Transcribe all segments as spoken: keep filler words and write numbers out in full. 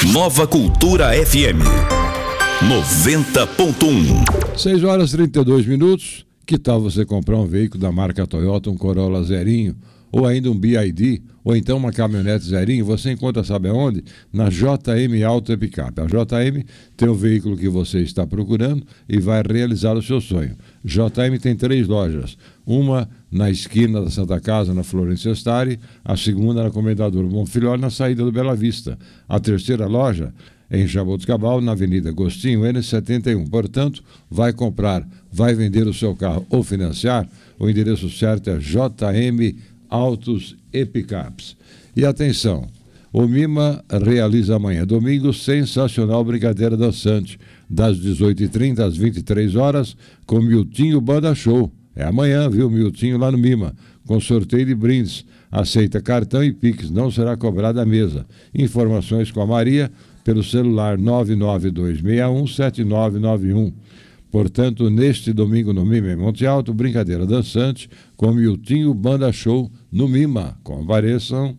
Nova Cultura F M noventa ponto um. seis horas e trinta e dois minutos. Que tal você comprar um veículo da marca Toyota, um Corolla zerinho, ou ainda um B I D, ou então uma caminhonete zerinho? Você encontra, sabe aonde? Na J M Auto e Picape. A J M tem o veículo que você está procurando e vai realizar o seu sonho. J M tem três lojas. Uma na esquina da Santa Casa, na Florêncio Stari. A segunda na Comendador Bonfilholi, na saída do Bela Vista. A terceira loja em Jaboticabal, na Avenida Agostinho N setenta e um. Portanto, vai comprar, vai vender o seu carro ou financiar, o endereço certo é J M Autos e Picapes. E atenção, o Mima realiza amanhã, domingo, sensacional brincadeira dançante, das dezoito e trinta às vinte e três horas, com Miltinho Banda Show. É amanhã, viu, Miltinho, lá no Mima, com sorteio de brindes. Aceita cartão e Pix, não será cobrada a mesa. Informações com a Maria pelo celular nove nove dois seis um sete nove nove um. Portanto, neste domingo no Mima em Monte Alto, brincadeira dançante com Miltinho Banda Show no Mima. Compareçam.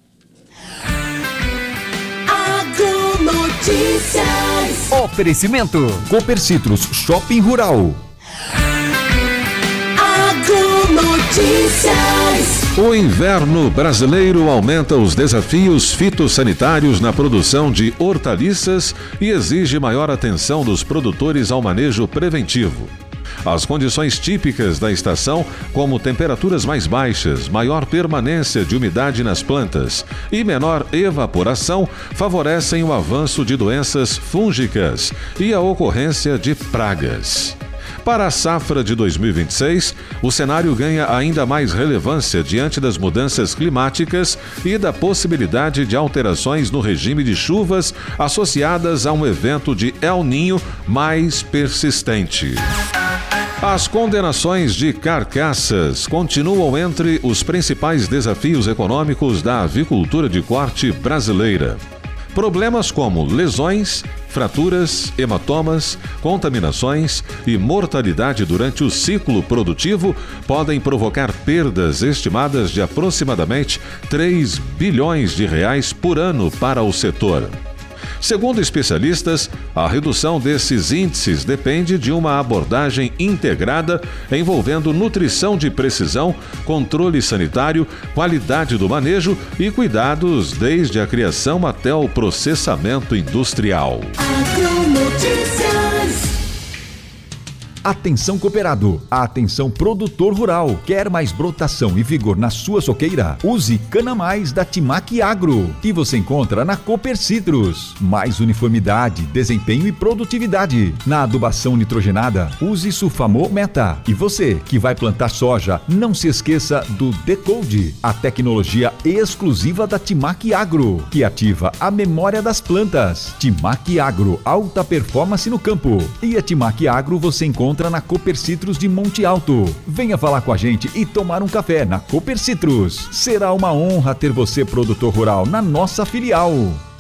Agronotícias. Oferecimento Cooper Citrus Shopping Rural. Agronotícias. O inverno brasileiro aumenta os desafios fitossanitários na produção de hortaliças e exige maior atenção dos produtores ao manejo preventivo. As condições típicas da estação, como temperaturas mais baixas, maior permanência de umidade nas plantas e menor evaporação, favorecem o avanço de doenças fúngicas e a ocorrência de pragas. Para a safra de dois mil e vinte e seis, o cenário ganha ainda mais relevância diante das mudanças climáticas e da possibilidade de alterações no regime de chuvas associadas a um evento de El Niño mais persistente. As condenações de carcaças continuam entre os principais desafios econômicos da avicultura de corte brasileira. Problemas como lesões, fraturas, hematomas, contaminações e mortalidade durante o ciclo produtivo podem provocar perdas estimadas de aproximadamente três bilhões de reais por ano para o setor. Segundo especialistas, a redução desses índices depende de uma abordagem integrada envolvendo nutrição de precisão, controle sanitário, qualidade do manejo e cuidados desde a criação até o processamento industrial. Atenção cooperado, atenção produtor rural. Quer mais brotação e vigor na sua soqueira? Use Cana Mais da Timac Agro, que você encontra na Cooper Citrus. Mais uniformidade, desempenho e produtividade. Na adubação nitrogenada, use Sulfamol Meta. E você que vai plantar soja, não se esqueça do Decode, a tecnologia exclusiva da Timac Agro, que ativa a memória das plantas. Timac Agro, alta performance no campo. E a Timac Agro você encontra na Cooper Citrus de Monte Alto. Venha falar com a gente e tomar um café na Cooper Citrus. Será uma honra ter você, produtor rural, na nossa filial.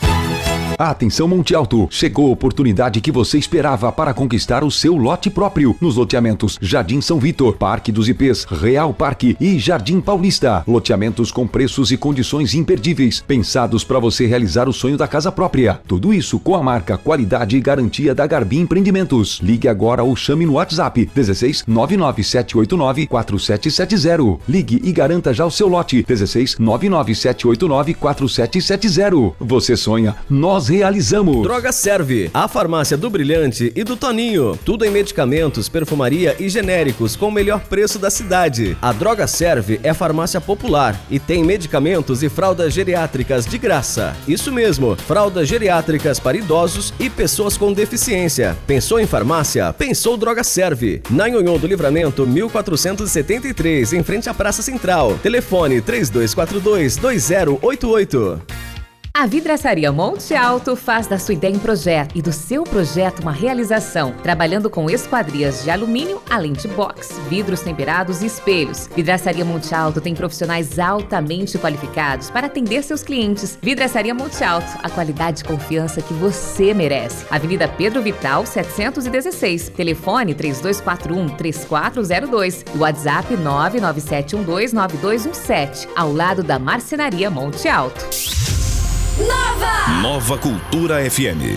Atenção Monte Alto, chegou a oportunidade que você esperava para conquistar o seu lote próprio nos loteamentos Jardim São Vitor, Parque dos Ipês, Real Parque e Jardim Paulista. Loteamentos com preços e condições imperdíveis, pensados para você realizar o sonho da casa própria. Tudo isso com a marca, qualidade e garantia da Garbim Empreendimentos. Ligue agora ou chame no WhatsApp dezesseis nove nove sete oito nove quatro sete sete zero. Ligue e garanta já o seu lote dezesseis nove nove sete oito nove quatro sete sete zero. Você sonha, nós realizamos. Droga Serve, a farmácia do Brilhante e do Toninho. Tudo em medicamentos, perfumaria e genéricos com o melhor preço da cidade. A Droga Serve é farmácia popular e tem medicamentos e fraldas geriátricas de graça. Isso mesmo, fraldas geriátricas para idosos e pessoas com deficiência. Pensou em farmácia? Pensou Droga Serve. Na Nhonhô do Livramento, mil quatrocentos e setenta e três, em frente à Praça Central. Telefone três dois quatro dois, dois zero oito oito. A Vidraçaria Monte Alto faz da sua ideia um projeto e do seu projeto uma realização, trabalhando com esquadrias de alumínio, além de box, vidros temperados e espelhos. Vidraçaria Monte Alto tem profissionais altamente qualificados para atender seus clientes. Vidraçaria Monte Alto, a qualidade e confiança que você merece. Avenida Pedro Vital, setecentos e dezesseis, telefone três dois quatro um, três quatro zero dois e WhatsApp nove nove sete um dois nove dois um sete, ao lado da Marcenaria Monte Alto. Nova! Nova Cultura F M.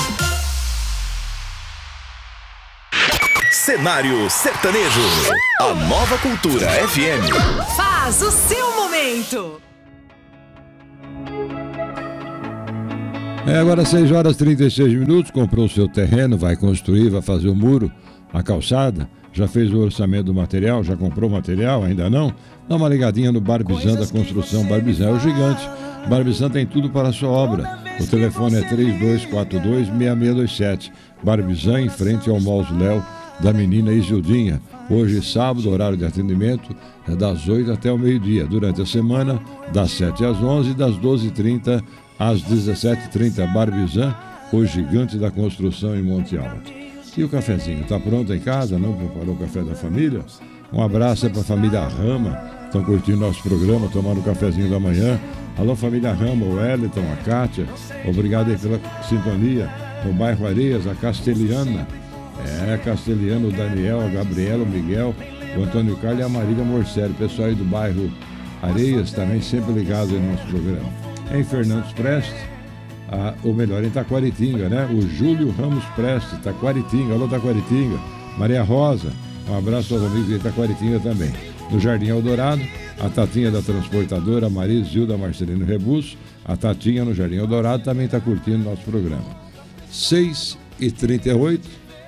Cenário Sertanejo. A Nova Cultura F M. Faz o seu momento. É agora seis horas e trinta e seis minutos. Comprou o seu terreno, vai construir, vai fazer o muro, a calçada. Já fez o orçamento do material? Já comprou o material? Ainda não? Dá uma ligadinha no Barbizan da Construção. Barbizan é o gigante. Barbizan tem tudo para a sua obra. O telefone é três dois quatro dois, seis seis dois sete. Barbizan, em frente ao mausoléu da menina Isildinha. Hoje, sábado, horário de atendimento é das oito até o meio-dia. Durante a semana, das sete às onze e das doze e trinta às dezessete e trinta. Barbizan, o gigante da construção em Monte Alto. E o cafezinho? Está pronto em casa? Não preparou o café da família? Um abraço para a família Rama. Estão curtindo nosso programa, tomando o cafezinho da manhã. Alô, família Rama, o Wellington, a Kátia. Obrigado aí pela sintonia. No bairro Areias, a Castelhana. É, Castelhano, o Daniel, a Gabriela, o Miguel, o Antônio Carlos e a Marília Morcelli. Pessoal aí do bairro Areias também sempre ligado no nosso programa. Em Fernandes Prestes, a, ou melhor, em Taquaritinga, né? O Júlio Ramos Prestes, Taquaritinga. Alô, Taquaritinga. Maria Rosa, um abraço aos amigos de Taquaritinga também. No Jardim Eldorado, a Tatinha da Transportadora, a Maria Zilda Marcelino Rebus. A Tatinha no Jardim Eldorado também está curtindo nosso programa. seis e trinta e oito.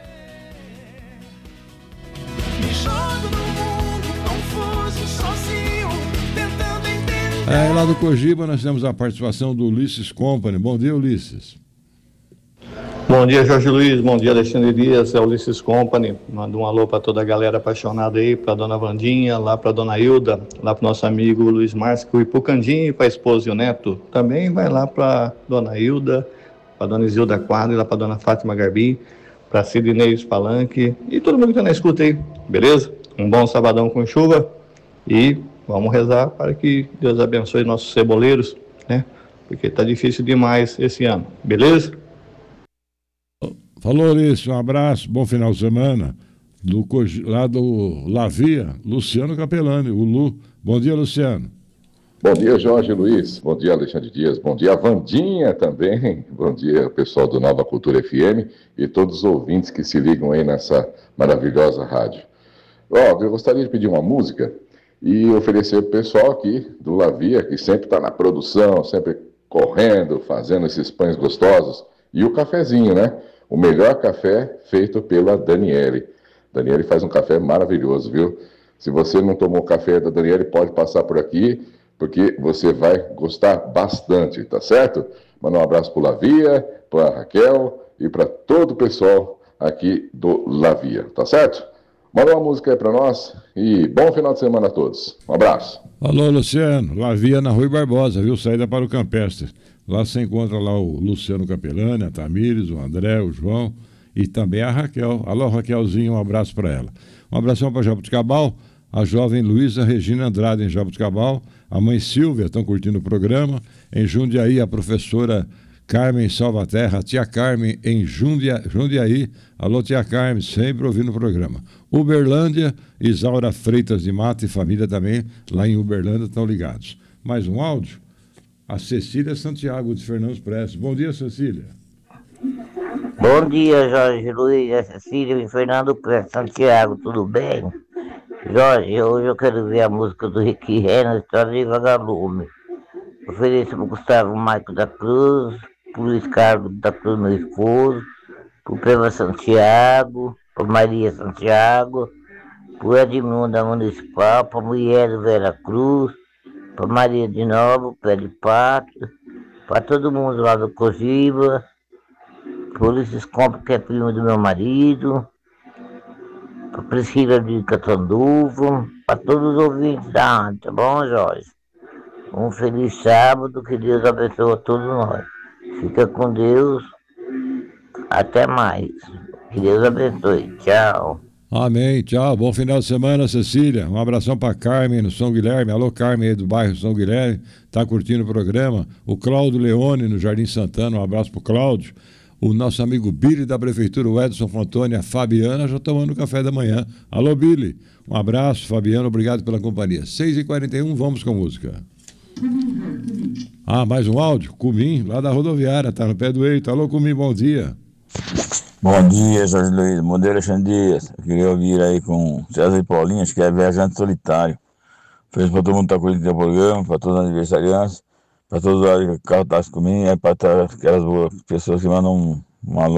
É, lá do Cogiba nós temos a participação do Ulisses Company. Bom dia, Ulisses. Bom dia, Jorge Luiz. Bom dia, Alexandre Dias. É o Ulisses Company. Manda um alô para toda a galera apaixonada aí, para dona Vandinha, lá para dona Hilda, lá para nosso amigo Luiz Márcio e Pucandinho, e para a esposa e o neto. Também vai lá para dona Hilda, para dona Isilda Quadro, e lá para dona Fátima Garbi, para Sidnei Spalanque e todo mundo que está na escuta aí, beleza? Um bom sabadão com chuva e vamos rezar para que Deus abençoe nossos ceboleiros, né? Porque tá difícil demais esse ano, beleza? Falou, Ulisses, um abraço, bom final de semana. Do, lá do Lavia, Luciano Capelani, o Lu. Bom dia, Luciano. Bom dia, Jorge Luiz. Bom dia, Alexandre Dias. Bom dia, Vandinha também. Bom dia, pessoal do Nova Cultura F M e todos os ouvintes que se ligam aí nessa maravilhosa rádio. Ó, eu gostaria de pedir uma música e oferecer para o pessoal aqui do Lavia, que sempre está na produção, sempre correndo, fazendo esses pães gostosos, e o cafezinho, né? O melhor café feito pela Daniele. Daniele faz um café maravilhoso, viu? Se você não tomou o café da Daniele, pode passar por aqui, porque você vai gostar bastante, tá certo? Manda um abraço para o Lavia, para a Raquel e para todo o pessoal aqui do Lavia, tá certo? Manda uma música aí para nós e bom final de semana a todos. Um abraço. Alô, Luciano. Lavia na Rui Barbosa, viu? Saída para o Campestre. Lá você encontra lá o Luciano Capelani, a Tamires, o André, o João e também a Raquel. Alô, Raquelzinha, um abraço para ela. Um abração para Jabuticabal, a jovem Luísa Regina Andrade em Jabuticabal, a mãe Silvia, estão curtindo o programa. Em Jundiaí, a professora Carmen Salvaterra, a tia Carmen em Jundia, Jundiaí. Alô, tia Carmen, sempre ouvindo o programa. Uberlândia, Isaura Freitas de Mata e família também, lá em Uberlândia, estão ligados. Mais um áudio? A Cecília Santiago, de Fernandes Prestes. Bom dia, Cecília. Bom dia, Jorge Luiz, é Cecília e Fernando Prestes Santiago, tudo bem? Jorge, hoje eu quero ver a música do Rick Renner, História de Vagalume. Ofereço para o Gustavo Maico da Cruz, para o Luiz Carlos da Cruz, meu esposo, para o Peva Santiago, para Maria Santiago, para o Edmundo da Municipal, para a mulher Vera Cruz, para Maria de Novo, Pé de Pato, para todo mundo lá do Cogiba, para o Ulisses Compra, que é primo do meu marido, para Priscila de Catanduva, para todos os ouvintes da rádio, tá bom, Jorge? Um feliz sábado, que Deus abençoe a todos nós. Fica com Deus, até mais. Que Deus abençoe, tchau. Amém, tchau, bom final de semana, Cecília. Um abração para Carmen no São Guilherme. Alô, Carmen aí do bairro São Guilherme, tá curtindo o programa. O Cláudio Leone no Jardim Santana, um abraço pro Cláudio. O nosso amigo Billy da Prefeitura, o Edson Fontoni, a Fabiana, já tomando café da manhã. Alô, Billy, um abraço, Fabiana, obrigado pela companhia. seis e quarenta e um, vamos com música. Ah, mais um áudio? Cumim, lá da rodoviária, tá no pé do eito. Alô, Cumim, bom dia. Bom dia, Jorge Luiz. Bom dia, Alexandre Dias. Eu queria ouvir aí com César e Paulinho, acho que é Viajante Solitário. Feliz para todo mundo que está curtindo o programa, para todos os aniversariantes, para todos os carros que estão comigo, é para aquelas boas pessoas que mandam um, um alô.